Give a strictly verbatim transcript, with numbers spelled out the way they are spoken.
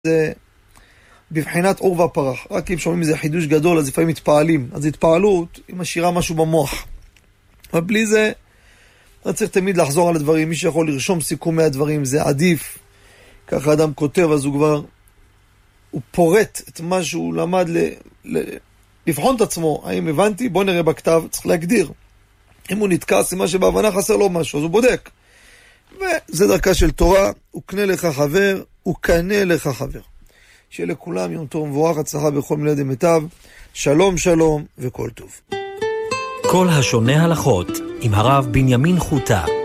זה בבחינת אור והפרח. רק אם שומעים איזה חידוש גדול, אז לפעמים מתפעלים. אז התפעלות היא משאירה משהו במוח. אבל בלי זה, אתה צריך תמיד לחזור על הדברים. מי שיכול לרשום סיכומי הדברים, זה עדיף. ככה אדם כותב, אז הוא כבר, הוא פורט את מה שהוא למד ל, ל, לבחון את עצמו. האם הבנתי? בוא נראה בכתב, צריך להגדיר. אם הוא נתקס, מה שבהבנה חסר לו משהו, אז הוא בודק. וזה דרכה של תורה, הוא קנה לך חבר, הוא קנה לך חבר. שיהיה לכולם יום טוב ומבורך, הצלחה בכל מילי דמיטב, שלום שלום וכל טוב. כל השונה הלכות עם הרב בנימין חוטה.